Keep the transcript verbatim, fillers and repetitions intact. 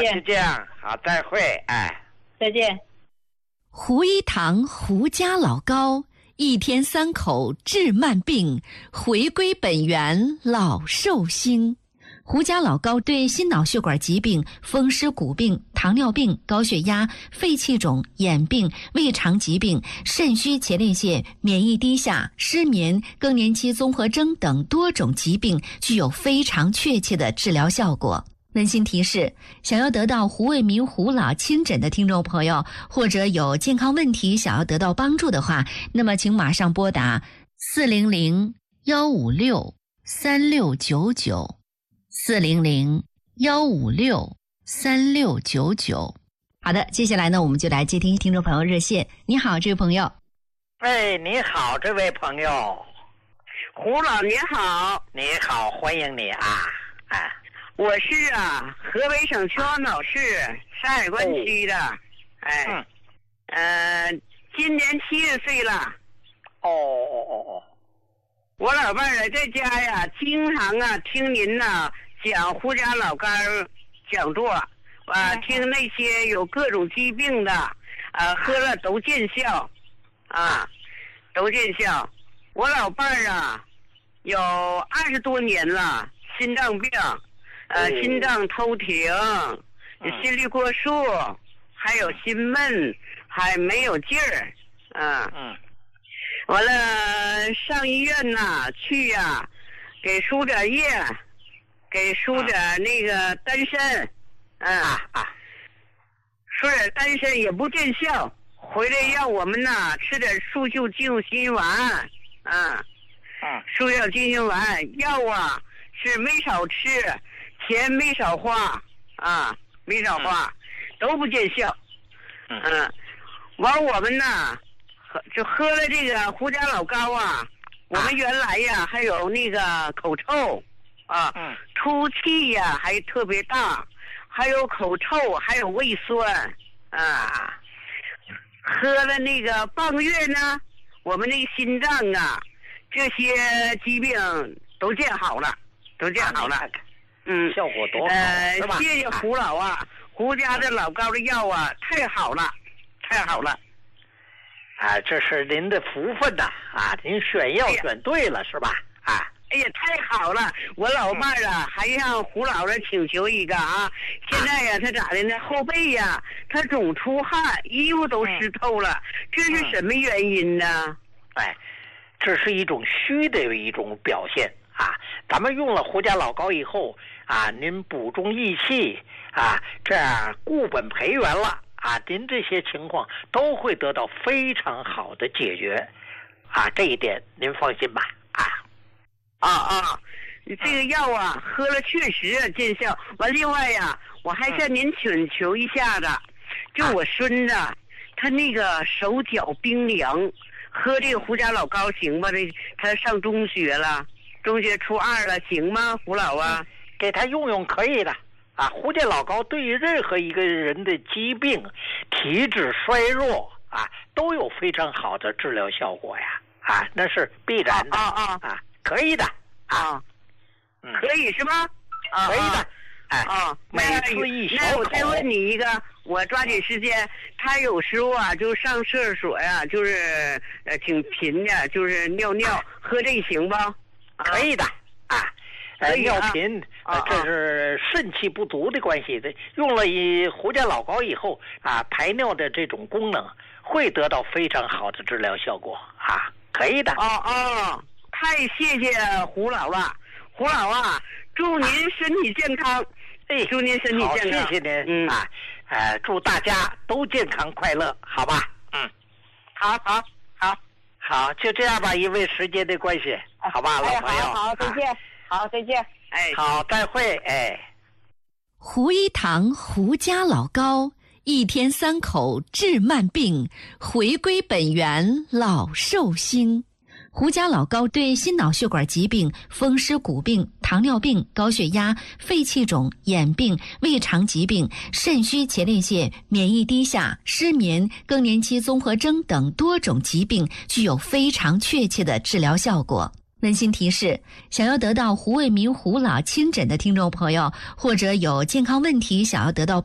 见。 就这样，好，再会，哎， 再见。 胡一堂胡家老高，一天三口治慢病，回归本源老寿星。胡家老高对心脑血管疾病、风湿骨病、糖尿病、高血压、肺气肿、眼病、胃肠疾病、肾虚前列腺、免疫低下、失眠、更年期综合征等多种疾病具有非常确切的治疗效果。温馨提示：想要得到胡卫民胡老亲诊的听众朋友，或者有健康问题想要得到帮助的话，那么请马上拨打四零零幺五六三六九九。四零零幺五六三六九九。好的，接下来呢，我们就来接听听众朋友热线。你好，这位朋友。 哎，你好，这位朋友。 胡老你好。 你好，欢迎你啊！哎， 我是啊，河北省秦皇岛市山海关区的。哦、哎，嗯，呃，今年七十岁了。 哦哦哦哦。 我老伴儿在家呀，经常啊听您呐。讲胡家老干讲座啊，听那些有各种疾病的啊，喝了都见效啊，都见效。我老伴儿啊，有二十多年了，心脏病，呃，嗯、心脏偷停，嗯、心律过速，还有心闷，还没有劲儿啊。嗯。完了，上医院呐，去呀、啊，给输点液。给输点那个丹参，嗯啊啊，输点丹参也不见效，回来让我们呐吃点速效救心丸，啊，嗯，速效救心丸药啊是没少吃，钱没少花啊，没少花，都不见效，嗯，完我们呐喝就喝了这个胡家老膏啊，我们原来呀还有那个口臭。啊，嗯，出气呀还特别大，还有口臭，还有胃酸，啊，喝了那个半个月呢，我们那个心脏啊，这些疾病都见好了，都见好了，嗯， 效果多好， 呃， 是吧？ 谢谢胡老啊，胡家的老高的药啊，太好了，太好了， 啊，这是您的福分呐，啊，您选药选对了，是吧？啊。 哎呀，太好了！我老伴儿啊，还向胡老师请求一个啊。现在呀，他咋的呢？后背呀，他总出汗，衣服都湿透了，这是什么原因呢？ 哎，这是一种虚的一种表现啊。咱们用了胡家老膏以后啊，您补中益气啊，这样固本培元了啊，您这些情况都会得到非常好的解决啊。这一点您放心吧啊。 啊啊，这个药啊，喝了确实见效。完，另外呀，我还向您请求一下子，就我孙子，他那个手脚冰凉，喝这个胡家老膏行吗？这他上中学了，中学初二了，行吗？胡老啊， 给他用用可以的啊。胡家老膏对于任何一个人的疾病、体质衰弱啊，都有非常好的治疗效果呀啊，那是必然的啊啊啊。可以的啊， 嗯，可以是吗？ 啊，可以的，哎啊， 每次一小口。 那我再问你一个，我抓紧时间。他有时候啊，就上厕所呀、啊，就是呃挺频的，就是尿尿，喝这行吧？ 可以的啊，呃，尿频，呃，这是肾气不足的关系的。用了以胡家老膏以后啊，排尿的这种功能会得到非常好的治疗效果啊，可以的。 哦哦。太谢谢胡老了，胡老啊，祝您身体健康，哎，祝您身体健康， 谢谢您，嗯啊，呃，祝大家都健康快乐，好吧？嗯， 好好好， 好，就这样吧，因为时间的关系，好吧，老朋友， 好好，再见，好，再见， 哎， 好，再会，哎。 胡一堂胡家老高，一天三口治慢病，回归本源老寿星。胡家老高对心脑血管疾病、风湿骨病、糖尿病、高血压、肺气肿、眼病、胃肠疾病、肾虚前列腺、免疫低下、失眠、更年期综合征等多种疾病具有非常确切的治疗效果。温馨提示：想要得到胡卫民胡老亲诊的听众朋友，或者有健康问题想要得到